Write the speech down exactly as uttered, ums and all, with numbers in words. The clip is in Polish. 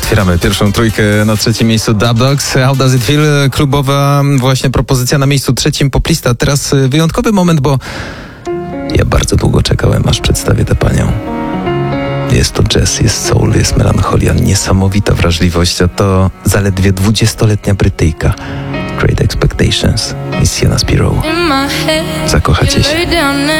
Otwieramy pierwszą trójkę na trzecim miejscu Dub Dogs. How Does It Feel? Klubowa właśnie propozycja na miejscu trzecim Poplista. Teraz wyjątkowy moment, bo ja bardzo długo czekałem, aż przedstawię tę panią. Jest to jazz, jest soul, jest melancholia, niesamowita wrażliwość, a to zaledwie dwudziestoletnia Brytyjka. Great Expectations i Sienna Spiro. Zakochacie się.